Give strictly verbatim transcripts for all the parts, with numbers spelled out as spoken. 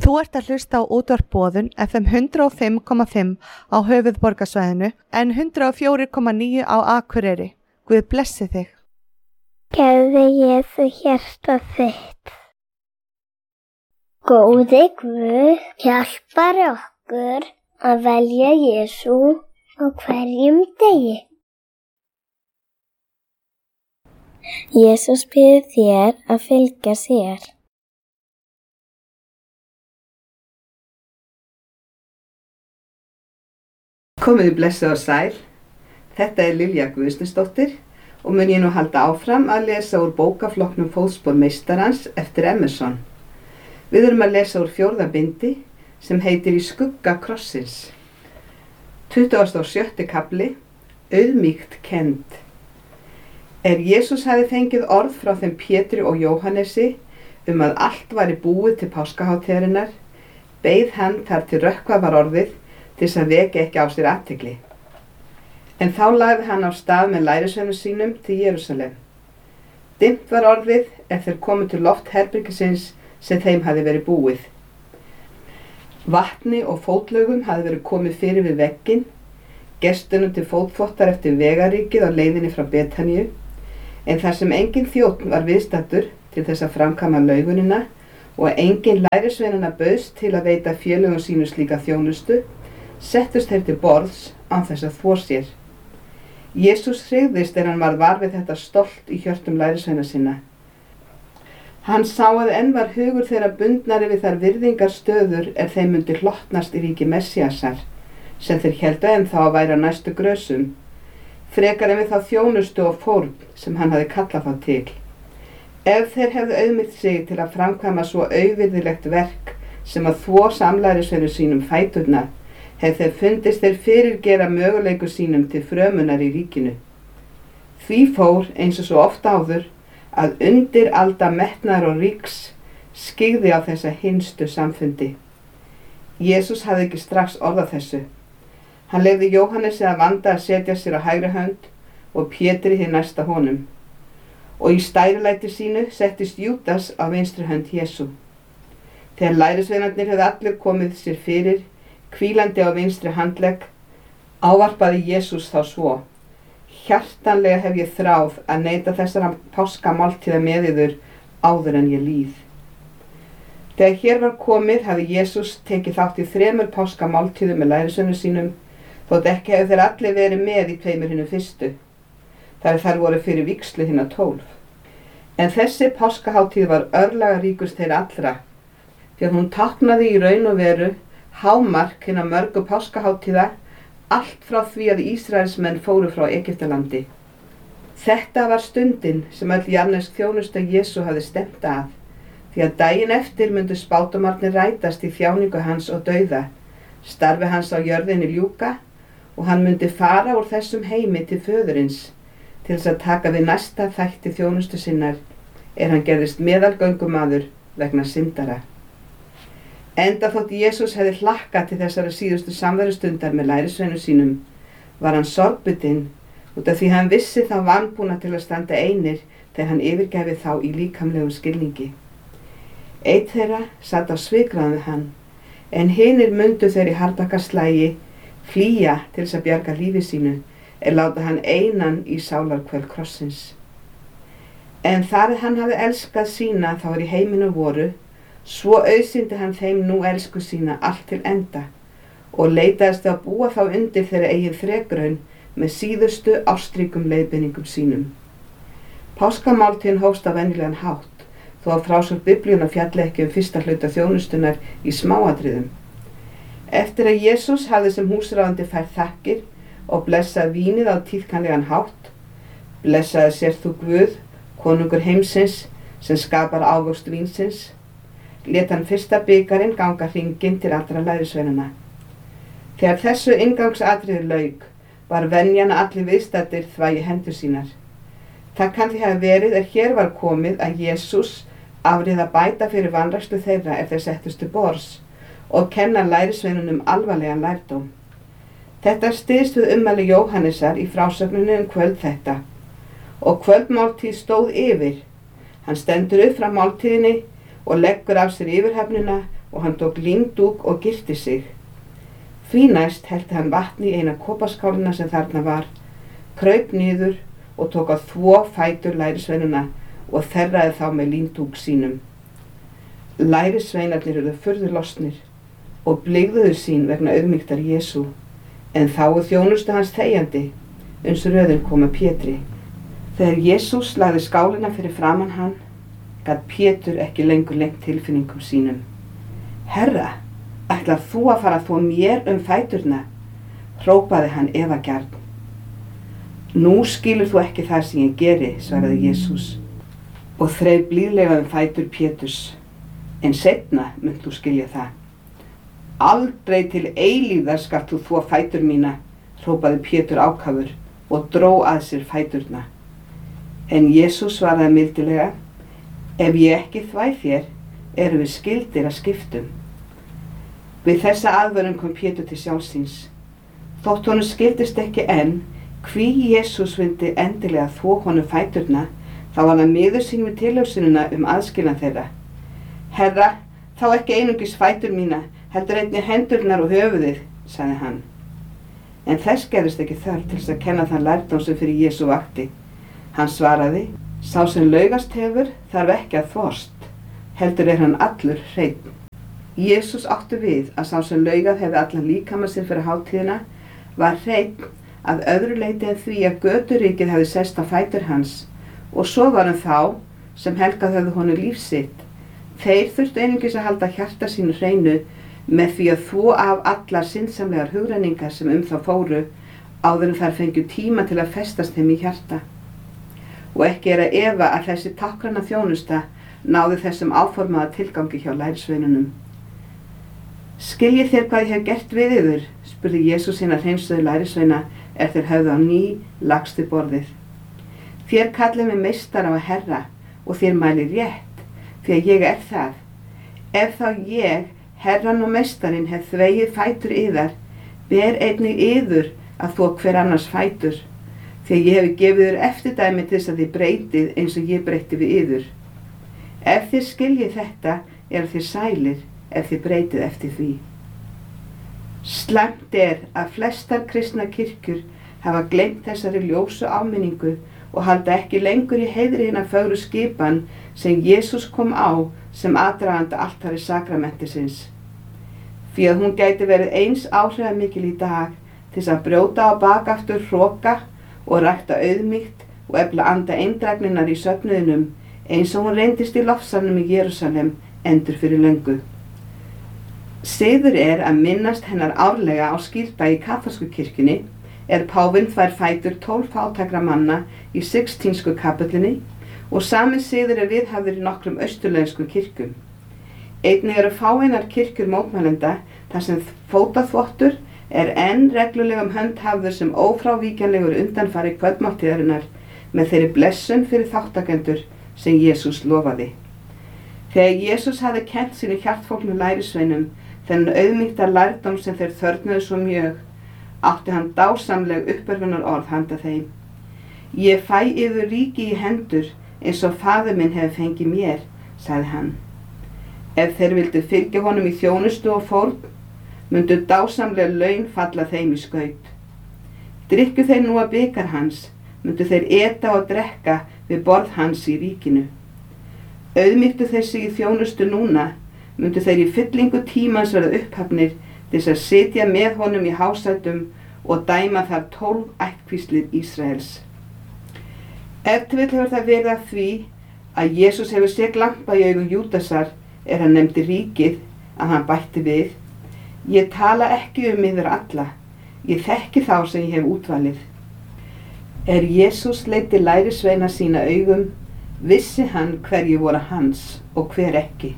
Þú ert að hlusta á útvarp Boðun F M hundrað og fimm komma fimm á höfuðborgarsvæðinu en hundrað og fjögur komma níu á Akureyri. Guð blessi þig. Gefðu Jesú hjarta þitt. Góði Guð hjálpar okkur að velja Jesú á hverjum degi. Jesús biður þér að fylgja sér. Komiði blessuð og sæl. Þetta er Lilja Guðsdóttir og mun ég nú halda áfram að lesa úr bókaflokknum Fótspor meistarans eftir Emerson. Við erum að lesa úr fjórða bindi sem heitir Í skugga krossins. tuttugasti og sjötti kafli, Auðmýkt kennd. Er Jesús hafi fengið orð frá þeim Pétri og Jóhannesi um að allt væri búið til páskahátíðarinnar, beið hann þar til rökkvað var orðið til þess að vekja ekki á sér athygli. En þá lagði hann á stað með lærisveinum sínum til Jerúsalem. Dimmt var orðið ef þeir komu til loftherbergisins sem þeim hafði verið búið. Vatni og fótlaugum hafði verið komið fyrir við vegginn, gestunum til fótþvottar eftir vegaríkið á leiðinni frá Betaníu, en þar sem engin þjónn var viðstaddur til þess að framkama laugunina og engin lærisveinanna bauðst til að veita félögum sínu slíka þjónustu, settust þeir til borðs án þess að þvo sér. Jesús hrygðist er hann var var við þetta stolt í hjörtum lærisveina sinna. Hann sá að enn var hugur þeirra bundnari við þær virðingarstöður er þeim myndi hlottnast í ríki Messiasar, sem þeir héldu enn þá að væri á næstu grösum, frekar en við þá þjónustu og fórn sem hann hafi kallað þá til. Ef þeir hefðu auðmýtt sig til að framkvæma svo auðvirðilegt verk sem að þvo samlærisveinu sínum fæturna, hef þeir fundist þeir fyrirgera möguleiku sínum til frömunar í ríkinu. Því fór, eins og svo oft áður, að undir alda metnaðar og ríks skyggði á þessa hinstu samfundi. Jesús hafði ekki strax orðað þessu. Hann leyfði Jóhannesi að vanda að setja sér á hægri hönd og Pétri hið næsta honum. Og í stærilæti sínu settist Júdas á vinstri hönd Jesú. Þegar lærisveinarnir hefði allir komið sér fyrir, hvílandi á vinstri handlegg, ávarpaði Jesús þá svo: Hjartanlega hef ég þráð að neyta þessara páskamáltíða með yður áður en ég líð. Þegar hér var komið hafði Jesús tekið þátt í þremur páskamáltíðum með lærisveinum sínum, þótt ekki hefur þeir allir verið með í tveimur hinu fyrstu. Þar þær voru fyrir vígslu hinna tólf. En þessi páskahátíð var örlagaríkust þeirra allra, því að hún táknaði í raun og veru hámark hinna mörgu páskahátíða, allt frá því að Ísraelsmenn fóru frá Egyptalandi. Þetta var stundin sem öll jarnesk þjónusta Jesú hafði stefnt að, því að daginn eftir myndu spátumarnir rætast í þjáningu hans og dauða, starfi hans á jörðinni ljúka og hann myndi fara úr þessum heimi til föðurins til þess að taka við næsta þætti þjónustu sinnar er hann gerðist meðalgöngumaður vegna syndara. Enda þótt Jesús hefði hlakkað til þessara síðustu samverustundar með lærisveinum sínum, var hann sorgbitinn út af því hann vissi þá vanbúna til að standa einir þegar hann yfirgæfi þá í líkamlegum skilningi. Einn þeirra satt á svikraðan við hann, en hinir mundu þeir í harðbakkarslægi flýja til þess að bjarga lífi sínu er láta hann einan í sálarkvöld krossins. En þar hann hafi elskað sína þá er í heiminu voru, svo auðsýndi hann þeim nú elsku sína allt til enda og leitaðist að búa þá undir þeirra eigin þrekraun með síðustu ástríkum leiðbeiningum sínum. Páskamáltíðin hófst á venjulegan hátt, þó að frásögn Biblíunnar fjalli ekki um fyrsta hluta þjónustunnar í smáatriðum. Eftir að Jesús hafði sem húsráðandi fært þakkir og blessað vínið á tíðkanlegan hátt, blessaði sér þú Guð, konungur heimsins, sem skapar ávöxt vínsins, lét hann fyrsta bikarinn ganga hringinn til allra lærisveinanna. Þegar þessu inngangsatriði lauk, var venjan að allir viðstaddir þvægi hendur sínar. Það kann því hafa verið að hér var komið að Jesús afrið að bæta fyrir vanrækslu þeirra ef þeir settustu borðs og kenna lærisveinunum alvarlegan lærdóm. Þetta styðst við ummæli Jóhannesar í frásögnunni um kvöld þetta, og kvöldmáltíð stóð yfir. Hann stendur upp frá máltíðinni og leggur af sér yfirhöfnina og hann tók líndúk og girti sig. Því næst hellti hann vatni í eina kopaskálina sem þarna var, kraup niður og tók á þvo fætur lærisveinana og þerraði þá með líndúk sínum. Lærisveinarnir urðu furðu lostnir og blygðuðu sín vegna auðmýktar Jesú, en þá þjónustu hans þegjandi, uns röðin kom að Pétri. Þegar Jesús lagði skálina fyrir framan hann, gat Pétur ekki lengur lengt tilfinningum sínum. Herra, ætlar þú að fara að þvo mér um fæturna? Hrópaði hann efagjarn. Nú skilur þú ekki það sem ég geri, svaraði Jesús og þreif blíðlega um fætur Péturs, en seinna munt þú skilja það. Aldrei til eilífðar skalt þú þvo fætur mína, hrópaði Pétur ákafur og dró að sér fæturna. En Jesús svaraði mildilega, ef ég ekki þvæ þér, erum við skyldir að skiptum. Við þessa aðvörun kom Pétur til sjálfsins. Þótt honum skildist ekki enn hví Jesús vildi endilega þvo honum fæturna, þá var hann miður sín við tilhugsunina um aðskilnað þeirra. Herra, þá ekki einungis fætur mína, heldur einnig hendurnar og höfuðið, sagði hann. En þess gerðist ekki þörf til þess að kenna þann lærdóm sem fyrir Jesú vakti. Hann svaraði, sá sem laugast hefur þarf ekki að þvost, heldur er hann allur hreinn. Jesús átti við að sá sem laugað hefði allan líkama sinn fyrir hátíðina var hreinn að öðru leyti en því að göturíkið hefði sest á fætur hans, og svo var hann þá sem helgað höfðu honum líf sitt. Þeir þurftu einungis að halda hjarta sínu hreinu með því að þvo af allar sinnsamlegar hugrenningar sem um þá fóru áður en þær fengju tíma til að festast þeim í hjarta. Og ekki er að efa að þessi tákgræna þjónusta náði þessum áformaða tilgangi hjá lærisveinunum. Skiljið þér hvað ég hef gert við yður, spurði Jesús sína hreinsuðu lærisveina er þeir höfðu á ný lagst við borðið. Þér kallið mig meistara og herra og þér mælið rétt, því að ég er það. Ef þá ég, herran og meistarin, hef þvegið fætur yðar, ber einnig yður að þvo hver annars fætur, því að ég hef gefið þér eftirdæmi til þess að þið breytið eins og ég breyti við yður. Ef þið skiljið þetta, er þið sælir ef þið breytið eftir því. Slæmt er að flestar kristna kirkjur hafa gleymt þessari ljósu áminningu og halda ekki lengur í heiðri hina fögru skipan sem Jesús kom á sem aðdraganda altari sakramentisins. Því að hún gæti verið eins áhrifamikil í dag til þess að brjóta á bak aftur hroka og rækta auðmýkt og efla anda eindrægninnar í söfnuðinum eins og hún reyndist í lofsalnum í Jerúsalem endur fyrir löngu. Siður er að minnast hennar árlega á skírdag í kaþólsku kirkjunni er páfinn þvær fætur tólf fátækra manna í Sixtínsku kapellinni og sami siður er viðhafður í nokkrum austurlenskum kirkjum. Einnig eru fáeinar kirkjur mótmælenda þar sem fótaþvottur er enn reglulegum hönd hafður sem ófrávíkjanlegur undanfari kvöldmáltíðarinnar með þeirri blessun fyrir þáttakendur sem Jesús lofaði. Þegar Jesús hafði kennt sínu hjartfólknu lærisveinum þennan auðmýkta lærdóm sem þeir þörfnuðu svo mjög, átti hann dásamleg uppörfunar orð handa þeim. Ég fæ yður ríki í hendur eins og faðir minn hefur fengið mér, sagði hann. Ef þeir vildu fylgja honum í þjónustu og fórn, myndu dásamlega laun falla þeim í skaut. Drykku þeir nú að bikar hans, myndu þeir eta og drekka við borð hans í ríkinu. Auðmýktu þeir sig í þjónustu núna, myndu þeir í fyllingu tímans verða upphafnir til þess að sitja með honum í hásætum og dæma þar tólf ættkvíslir Ísraels. Ef til vill hefur það verið af því að Jesús hefur séð glampa í augum Júdasar er hann nefndi ríkið að hann bætti við, ég tala ekki um yður alla, ég þekki þá sem ég hef útvalið. Er Jesús leiddi lærisveina sína augum, vissi hann hverju voru hans og hver ekki.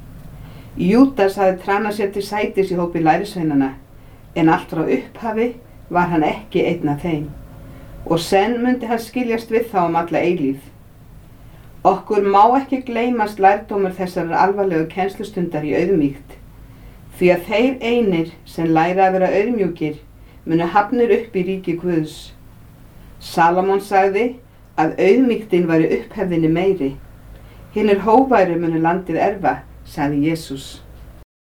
Júdas hafði tránað sér til sætis í hópi lærisveinana, en allt frá upphafi var hann ekki einn af þeim, og senn myndi hann skiljast við þá um alla eilífð. Okkur má ekki gleymast lærdómur þessar alvarlegu kennslustundar í auðmýkt, því að þeir einir sem læra að vera auðmjúkir munu hafnir upp í ríki Guðs. Salomon sagði að auðmýktin væri upphefðinni meiri. Hinir hóværu munu landið erfa, sagði Jesús.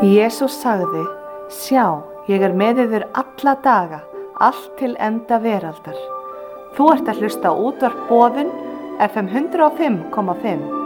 Jesús sagði, sjá, ég er með yður alla daga, allt til enda veraldar. Þú ert að hlusta á útvarp Boðun F M hundrað og fimm komma fimm.